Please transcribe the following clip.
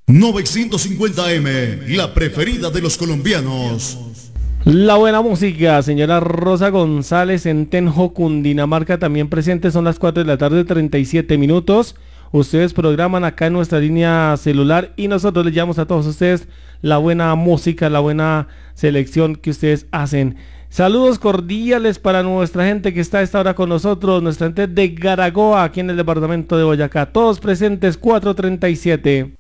950M, la preferida de los colombianos. La buena música, señora Rosa González en Tenjo, Cundinamarca, también presente, son las 4 de la tarde, 37 minutos. Ustedes programan acá en nuestra línea celular y nosotros les llevamos a todos ustedes la buena música, la buena selección que ustedes hacen. Saludos cordiales para nuestra gente que está a esta hora con nosotros, nuestra gente de Garagoa, aquí en el departamento de Boyacá. Todos presentes, 4:37.